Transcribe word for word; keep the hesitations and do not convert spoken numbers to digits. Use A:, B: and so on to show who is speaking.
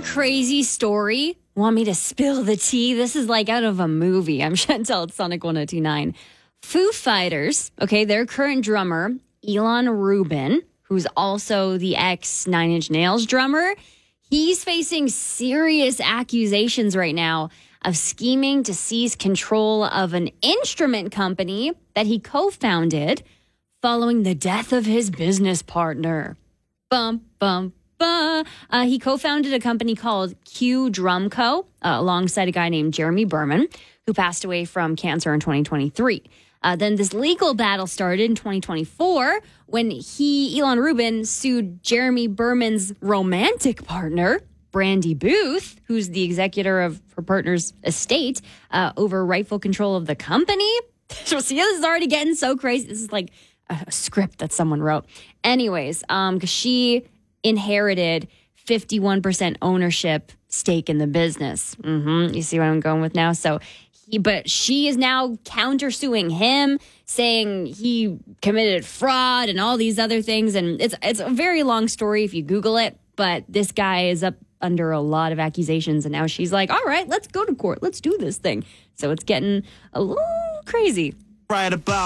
A: crazy story? Want me to spill the tea? This is like out of a movie. I'm Chantel at Sonic one oh two point nine. Foo Fighters, okay, their current drummer, Elon Rubin, who's also the ex Nine Inch Nails drummer, he's facing serious accusations right now of scheming to seize control of an instrument company that he co-founded following the death of his business partner. Bum, bum, bum. Uh, he co-founded a company called Q Drum Co. Uh, alongside a guy named Jeremy Berman, who passed away from cancer in twenty twenty-three. Uh, then this legal battle started in twenty twenty-four when he, Elon Rubin, sued Jeremy Berman's romantic partner, Brandy Booth, who's the executor of her partner's estate, uh, over rightful control of the company. So see, this is already getting so crazy. This is like a script that someone wrote. Anyways, um, because she inherited fifty-one percent ownership stake in the business. Mm-hmm. You see what I'm going with now? So, he, but she is now countersuing him, saying he committed fraud and all these other things. And it's it's a very long story if you Google it. But this guy is up under a lot of accusations, and now she's like, all right, let's go to court. Let's do this thing. So it's getting a little crazy.
B: Right about